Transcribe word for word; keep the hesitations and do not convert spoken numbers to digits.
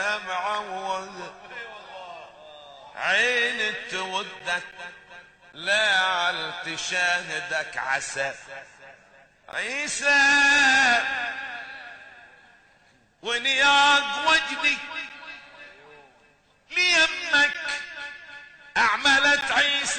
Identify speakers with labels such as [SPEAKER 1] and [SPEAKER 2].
[SPEAKER 1] معود عين تودك لا تشاهدك عسى عيسى ونياق وجدي